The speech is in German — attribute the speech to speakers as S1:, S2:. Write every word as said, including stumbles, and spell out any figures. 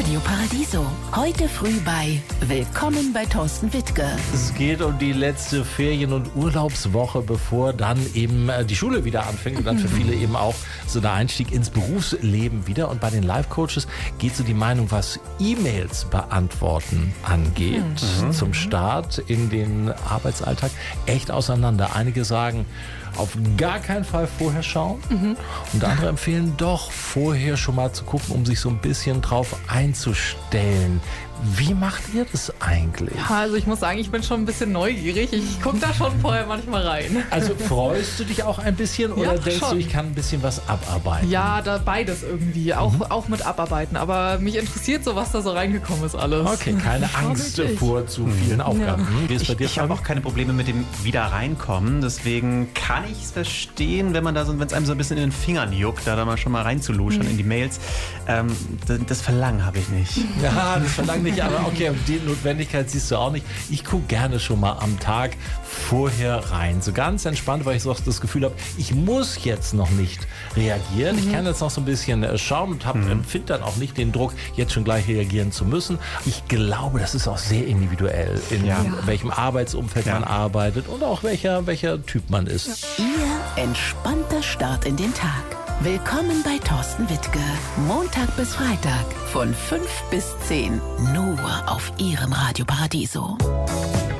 S1: Radio Paradiso. Heute früh bei Willkommen bei Thorsten Wittke.
S2: Es geht um die letzte Ferien- und Urlaubswoche, bevor dann eben die Schule wieder anfängt und dann für viele eben auch so der Einstieg ins Berufsleben wieder. Und bei den Life-Coaches geht so die Meinung, was E-Mails beantworten angeht, mhm. zum Start in den Arbeitsalltag echt auseinander. Einige sagen, auf gar keinen Fall vorher schauen. Mhm. Und andere empfehlen doch, vorher schon mal zu gucken, um sich so ein bisschen drauf einzustellen. Wie macht ihr das eigentlich?
S3: Also ich muss sagen, ich bin schon ein bisschen neugierig. Ich gucke da schon vorher manchmal rein.
S2: Also freust du dich auch ein bisschen oder ja, denkst schon. du, ich kann ein bisschen was abarbeiten?
S3: Ja, da beides irgendwie. Auch, mhm. auch mit abarbeiten. Aber mich interessiert so, was da so reingekommen ist alles.
S2: Okay, keine Angst vor zu vielen Aufgaben. Ja.
S4: Wie ist bei dir? Ich, ich habe auch keine Probleme mit dem Wieder-Reinkommen. Deswegen kann ich es verstehen, wenn man da so, wenn es einem so ein bisschen in den Fingern juckt, da, da mal schon mal reinzuluschern mhm. in die Mails. Ähm, das, das Verlangen habe ich nicht.
S2: Ja, das Verlangen nicht. Aber okay, die Notwendigkeit siehst du auch nicht. Ich gucke gerne schon mal am Tag vorher rein. So ganz entspannt, weil ich so das Gefühl habe, ich muss jetzt noch nicht reagieren. Mhm. Ich kann jetzt noch so ein bisschen schauen und mhm. empfinde dann auch nicht den Druck, jetzt schon gleich reagieren zu müssen. Ich glaube, das ist auch sehr individuell, in ja. welchem Arbeitsumfeld ja. man arbeitet und auch welcher, welcher Typ man ist.
S1: Ihr entspannter Start in den Tag. Willkommen bei Thorsten Wittke. Montag bis Freitag von fünf bis zehn. Nur auf Ihrem Radio Paradiso.